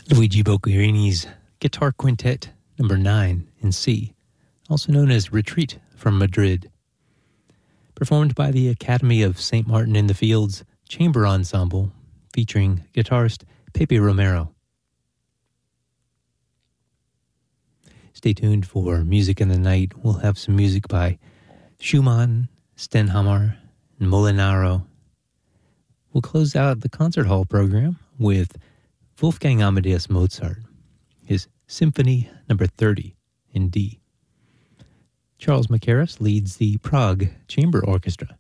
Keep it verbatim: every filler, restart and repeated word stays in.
Luigi Boccherini's Guitar Quintet number nine in C, also known as Retreat from Madrid. Performed by the Academy of Saint Martin in the Fields Chamber Ensemble, featuring guitarist Pepe Romero. Stay tuned for Music in the Night. We'll have some music by Schumann, Stenhammar, and Molinaro. We'll close out the concert hall program with Wolfgang Amadeus Mozart, his Symphony number thirty in D. Charles Mackerras leads the Prague Chamber Orchestra.